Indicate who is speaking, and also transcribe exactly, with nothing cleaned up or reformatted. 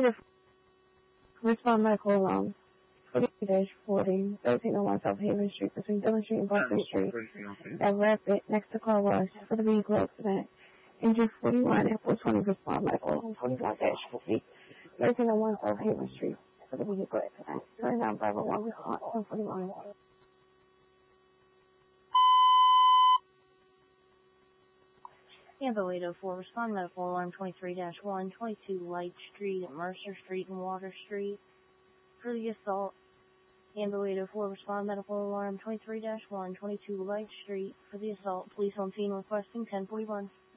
Speaker 1: Ambulance respond medical alarm. forty forty, thirteen oh one South Haven Street between Dillon Street and Boston Street. At Rapid, next to Car Wash, for the vehicle accident. Injured forty-one and four twenty respond medical alarm. twenty-one forty, thirteen oh one South Haven Street for the vehicle accident. twenty-nine five oh one respond one forty-one.
Speaker 2: Ambulance eight oh four, respond medical alarm twenty-three dash one, twenty-two Light Street, Mercer Street, and Water Street. For the assault, Ambulance eight oh four, respond medical alarm twenty-three dash one, twenty-two Light Street. For the assault, police on scene requesting ten forty-one.